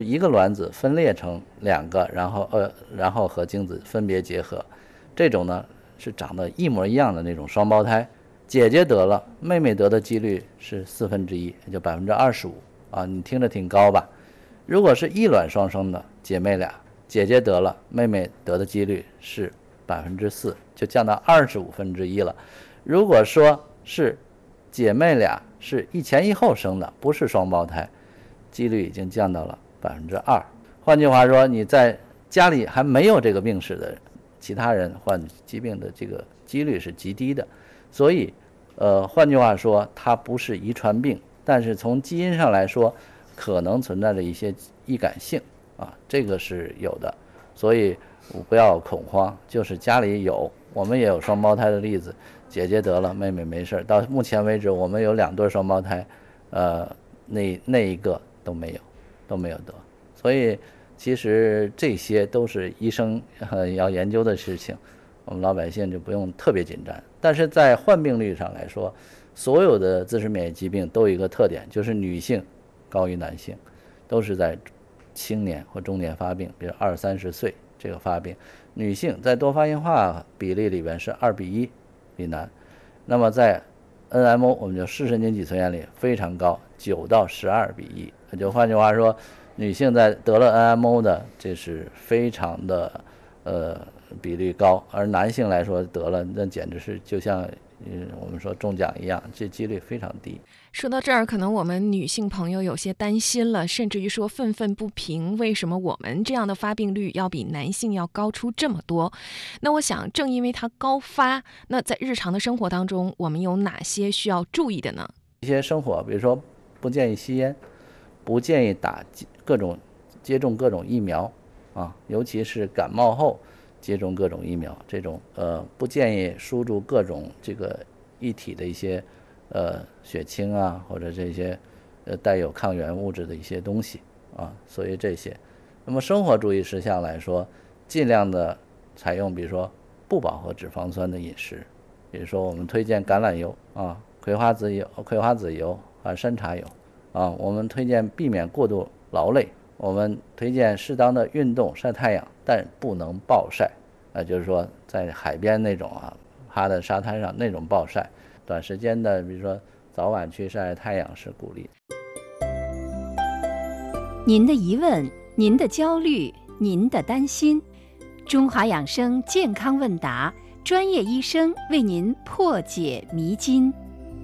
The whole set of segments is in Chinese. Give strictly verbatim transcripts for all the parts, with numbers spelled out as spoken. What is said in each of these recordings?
一个卵子分裂成两个，然后呃，然后和精子分别结合，这种呢是长得一模一样的那种双胞胎，姐姐得了，妹妹得的几率是四分之一，也就百分之二十五啊，你听着挺高吧？如果是异卵双生的姐妹俩，姐姐得了，妹妹得的几率是百分之四，就降到二十五分之一了。如果说是姐妹俩是一前一后生的，不是双胞胎，几率已经降到了百分之二。换句话说，你在家里还没有这个病史的其他人患疾病的这个几率是极低的。所以，呃，换句话说，它不是遗传病，但是从基因上来说，可能存在着一些易感性啊，这个是有的。所以不要恐慌，就是家里有，我们也有双胞胎的例子，姐姐得了，妹妹没事。到目前为止，我们有两对双胞胎，呃，那那一个都没有，都没有得。所以其实这些都是医生呃要研究的事情，我们老百姓就不用特别紧张。但是在患病率上来说，所有的自身免疫疾病都有一个特点，就是女性高于男性，都是在青年或中年发病，比如二三十岁这个发病。女性在多发硬化比例里边是二比一比男，那么在 N M O 我们叫视神经脊髓炎里非常高，九到十二比一。那就换句话说，女性在得了 N M O 的，这是非常的呃比例高，而男性来说得了，那简直是就像嗯我们说中奖一样，这几率非常低。 说到这儿，可能我们女性朋友有些担心了，甚至于说愤愤不平，为什么我们这样的发病率要比男性要高出这么多？那我想，正因为它高发，那在日常的生活当中，我们有哪些需要注意的呢？ 一些生活，比如说不建议吸烟，不建议打各种接种各种疫苗啊，尤其是感冒后接种各种疫苗，这种呃不建议输入各种这个液体的一些呃血清啊，或者这些呃带有抗原物质的一些东西啊，所以这些。那么生活注意事项来说，尽量的采用比如说不饱和脂肪酸的饮食，比如说我们推荐橄榄油啊、葵花籽油、葵花籽油啊、山茶油啊，我们推荐避免过度劳累，我们推荐适当的运动、晒太阳，但不能暴晒啊，就是说在海边那种啊，趴在沙滩上那种暴晒，短时间的，比如说早晚去晒太阳是鼓励。 您的疑问，您的焦虑，您的担心，中华养生健康问答，专业医生为您破解迷津。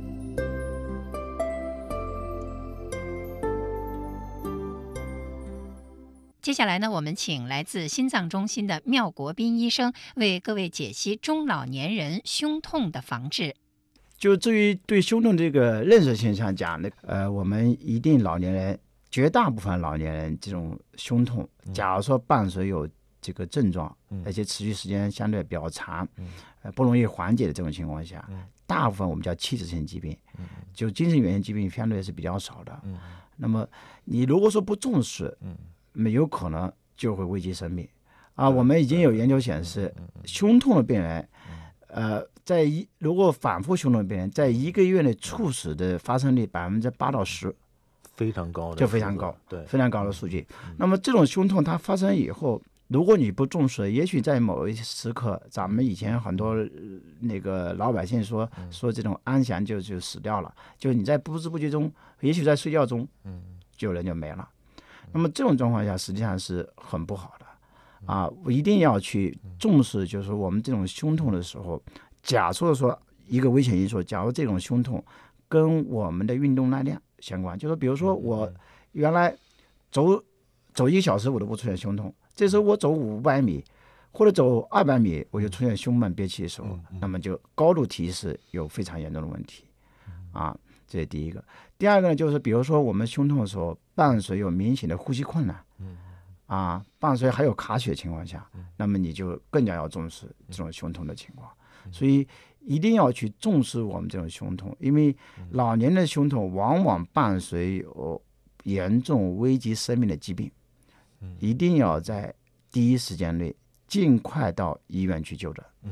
接下来呢，我们请来自心脏中心的妙国斌医生为各位解析中老年人胸痛的防治。 就至于对胸痛这个认识现象讲的，呃，我们一定老年人，绝大部分老年人这种胸痛，假如说伴随有这个症状，而且持续时间相对比较长，呃，不容易缓解的这种情况下，大部分我们叫器质性疾病，就精神原因疾病相对是比较少的。那么你如果说不重视，那么有可能就会危及生命啊！我们已经有研究显示，胸痛的病人，呃，在一如果反复胸痛的病人，在一个月内猝死的发生率百分之八到十， 非常高的， 就非常高， 对， 非常高的数据。那么这种胸痛它发生以后，如果你不重视，也许在某一时刻，咱们以前很多那个老百姓说说这种安详就就死掉了，就你在不知不觉中，也许在睡觉中，就人就没了。那么这种状况下实际上是很不好的啊！我一定要去重视，就是我们这种胸痛的时候，假设说一个危险因素，假如这种胸痛跟我们的运动耐量相关，就是比如说我原来走走一个小时我都不出现胸痛，这时候我走五百米或者走二百米我就出现胸闷憋气的时候，那么就高度提示有非常严重的问题啊！这是第一个。第二个呢，就是比如说我们胸痛的时候，伴随有明显的呼吸困难，啊，伴随还有卡血的情况下，那么你就更加要重视这种胸痛的情况。所以一定要去重视我们这种胸痛，因为老年的胸痛往往伴随有严重危及生命的疾病，一定要在第一时间内尽快到医院去就诊。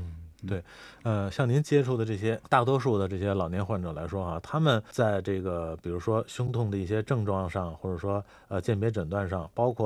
对，呃，像您接触的这些大多数的这些老年患者来说啊，他们在这个比如说胸痛的一些症状上，或者说呃鉴别诊断上，包括